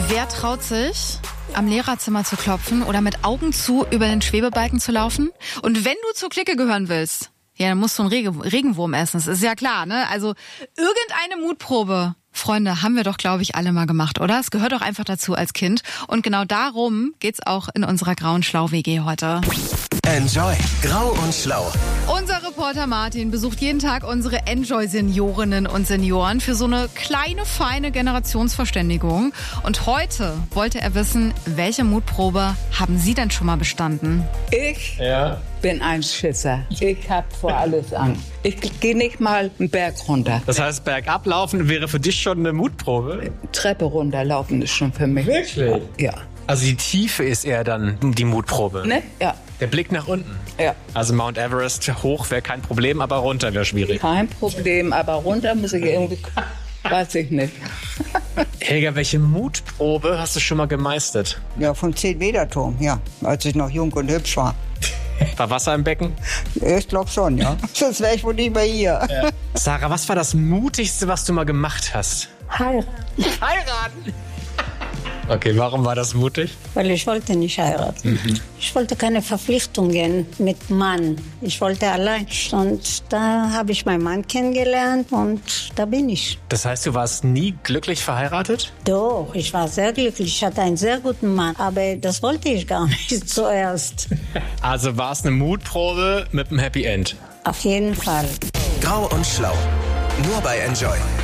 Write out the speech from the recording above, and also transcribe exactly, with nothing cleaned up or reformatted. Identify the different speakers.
Speaker 1: Wer traut sich, am Lehrerzimmer zu klopfen oder mit Augen zu über den Schwebebalken zu laufen? Und wenn du zur Clique gehören willst, ja, dann musst du einen Regen- Regenwurm essen. Das ist ja klar, ne? Also irgendeine Mutprobe, Freunde, haben wir doch, glaube ich, alle mal gemacht, oder? Es gehört doch einfach dazu als Kind. Und genau darum geht's auch in unserer Grauen Schlau-W G heute.
Speaker 2: Enjoy Grau und Schlau.
Speaker 1: Unser Reporter Martin besucht jeden Tag unsere Enjoy-Seniorinnen und Senioren für so eine kleine, feine Generationsverständigung. Und heute wollte er wissen, welche Mutprobe haben Sie denn schon mal bestanden?
Speaker 3: Ich
Speaker 4: Ja.
Speaker 3: bin ein Schisser. Ich hab vor alles Angst. Ich gehe nicht mal einen Berg runter.
Speaker 4: Das heißt, bergab laufen wäre für dich schon eine Mutprobe?
Speaker 3: Treppe runterlaufen ist schon für mich.
Speaker 4: Wirklich?
Speaker 3: Ja.
Speaker 4: Also die Tiefe ist eher dann die Mutprobe.
Speaker 3: Ne? Ja.
Speaker 4: Der Blick nach unten.
Speaker 3: Ja.
Speaker 4: Also Mount Everest hoch wäre kein Problem, aber runter wäre schwierig.
Speaker 3: Kein Problem, aber runter muss ich irgendwie, weiß ich nicht.
Speaker 4: Helga, welche Mutprobe hast du schon mal gemeistert?
Speaker 5: Ja, vom zehn-Meter-Turm, ja, als ich noch jung und hübsch war.
Speaker 4: War Wasser im Becken?
Speaker 5: Ich glaube schon, ja. Sonst wäre ich wohl nicht mehr hier.
Speaker 4: Ja. Sarah, was war das Mutigste, was du mal gemacht hast?
Speaker 6: Heiraten,
Speaker 4: Heiraten! Okay, warum war das mutig?
Speaker 6: weil ich wollte nicht heiraten.
Speaker 4: Mhm.
Speaker 6: Ich wollte keine Verpflichtungen mit Mann. Ich wollte allein. Und da habe ich meinen Mann kennengelernt und da bin ich.
Speaker 4: Das heißt, du warst nie glücklich verheiratet?
Speaker 6: Doch, ich war sehr glücklich. Ich hatte einen sehr guten Mann, aber das wollte ich gar nicht zuerst.
Speaker 4: Also war es eine Mutprobe mit einem Happy End?
Speaker 6: Auf jeden Fall.
Speaker 2: Grau und Schlau. Nur bei Enjoy.